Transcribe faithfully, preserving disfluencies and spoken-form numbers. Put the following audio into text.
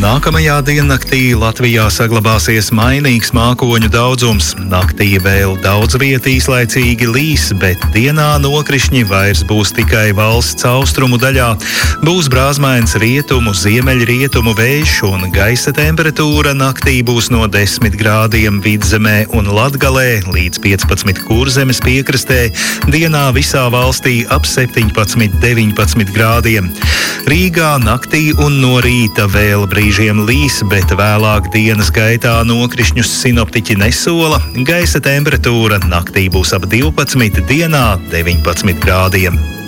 Nākamajā diennaktī Latvijā saglabāsies mainīgs mākoņu daudzums. Naktī vēl daudz viet īslaicīgi līs, bet dienā nokrišņi vairs būs tikai valsts austrumu daļā. Būs brāzmains rietumu, ziemeļrietumu vējš un gaisa temperatūra naktī būs no desmit grādiem Vidzemē un Latgalē līdz piecpadsmit Kurzemes piekrastē. Dienā visā valstī ap septiņpadsmit deviņpadsmit grādiem. Rīgā naktī un no rīta vēl brīžiem līs, bet vēlāk dienas gaitā nokrišņus sinoptiķi nesola. Gaisa temperatūra naktī būs ap divpadsmit, dienā deviņpadsmit grādiem.